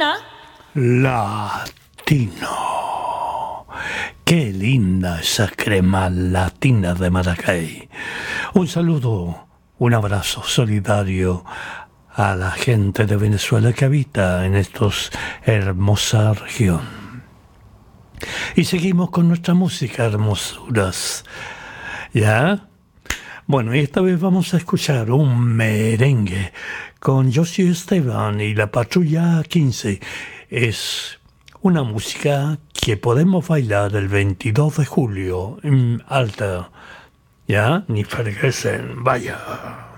Argentina. Latino. Qué linda esa crema latina de Maracay. Un saludo, un abrazo solidario a la gente de Venezuela que habita en esta hermosa región. Y seguimos con nuestra música, hermosuras. ¿Ya? Bueno, y esta vez vamos a escuchar un merengue con Josie Esteban y la Patrulla 15. Es una música que podemos bailar el 22 de julio en Alta. ¿Ya? Ni freguesen, vaya.